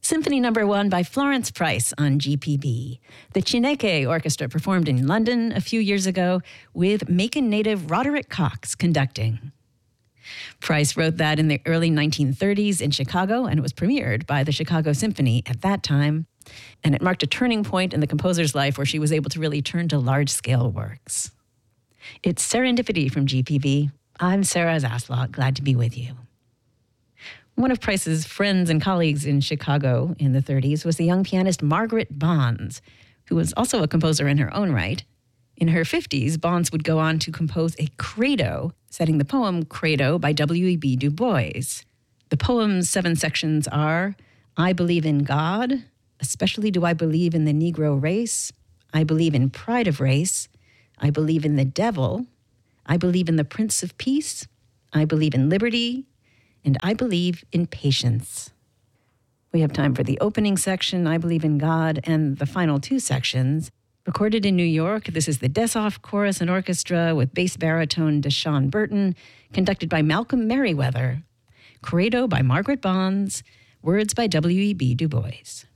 Symphony No. 1 by Florence Price on GPB. The Chineke Orchestra performed in London a few years ago with Macon native Roderick Cox conducting. Price wrote that in the early 1930s in Chicago, and it was premiered by the Chicago Symphony at that time. And it marked a turning point in the composer's life where she was able to really turn to large-scale works. It's Serendipity from GPB. I'm Sarah Zaslav, glad to be with you. One of Price's friends and colleagues in Chicago in the 30s was the young pianist Margaret Bonds, who was also a composer in her own right. In her 50s, Bonds would go on to compose a credo, setting the poem Credo by W.E.B. Du Bois. The poem's 7 sections are, I believe in God, especially do I believe in the Negro race. I believe in pride of race. I believe in the devil. I believe in the Prince of Peace. I believe in liberty. And I believe in patience. We have time for the opening section, I Believe in God, and the final 2 sections. Recorded in New York, this is the Deshoff Chorus and Orchestra with bass baritone Deshaun Burton, conducted by Malcolm Merriweather. Credo by Margaret Bonds, words by W.E.B. Du Bois.